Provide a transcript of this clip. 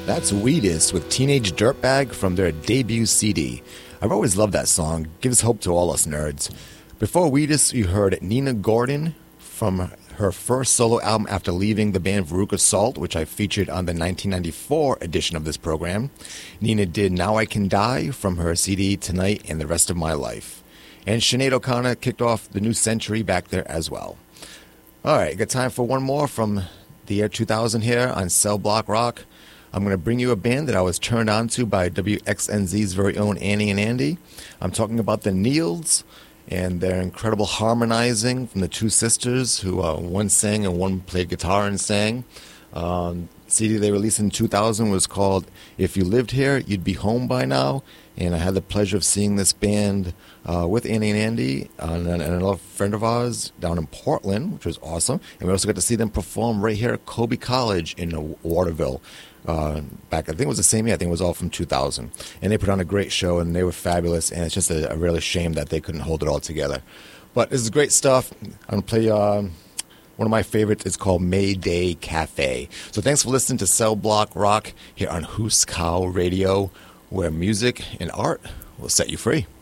That's Wheatus with Teenage Dirtbag from their debut CD. I've always loved that song. Gives hope to all us nerds. Before Wheatus, you heard Nina Gordon from her first solo album after leaving the band Veruca Salt, which I featured on the 1994 edition of this program. Nina did Now I Can Die from her CD Tonight and the Rest of My Life. And Sinead O'Connor kicked off the new century back there as well. All right, got time for one more from the year 2000 here on Cell Block Rock. I'm going to bring you a band that I was turned on to by WXNZ's very own Annie and Andy. I'm talking about the Neils and their incredible harmonizing from the two sisters who one sang and one played guitar and sang. CD they released in 2000 was called If You Lived Here, You'd Be Home By Now. And I had the pleasure of seeing this band with Annie and Andy and another friend of ours down in Portland, which was awesome. And we also got to see them perform right here at Colby College in Waterville. Back, I think it was the same year. I think it was all from 2000. And they put on a great show, and they were fabulous. And it's just a really shame that they couldn't hold it all together. But this is great stuff. I'm going to play one of my favorites. It's called Mayday Cafe. So thanks for listening to Cell Block Rock here on Hoos Cow Radio, where music and art will set you free.